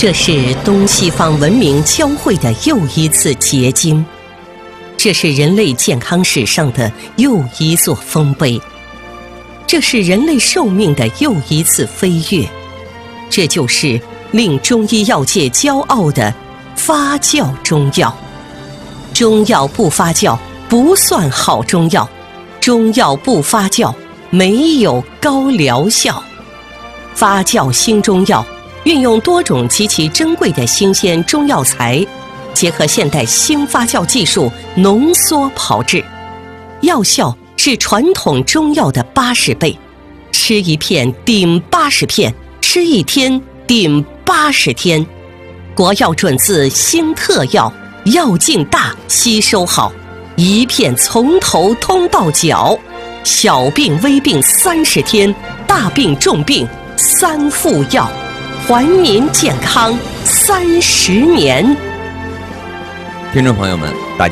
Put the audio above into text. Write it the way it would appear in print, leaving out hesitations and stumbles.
这是东西方文明交汇的又一次结晶，这是人类健康史上的又一座丰碑，这是人类寿命的又一次飞跃，这就是令中医药界骄傲的发酵中药。中药不发酵不算好中药，中药不发酵没有高疗效。发酵新中药运用多种极其珍贵的新鲜中药材，结合现代新发酵技术浓缩炮制，药效是传统中药的80倍，吃一片顶80片，吃一天顶80天。国药准字新特药，药劲大，吸收好，一片从头通到脚，小病微病30天，大病重病3副药，还您健康30年。 听众朋友们，大家